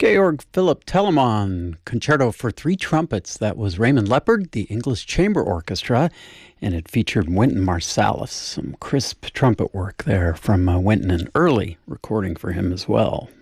Georg Philipp Telemann, Concerto for Three Trumpets. That was Raymond Leppard, the English Chamber Orchestra, and it featured Wynton Marsalis. Some crisp trumpet work there from Wynton, an early recording for him as well.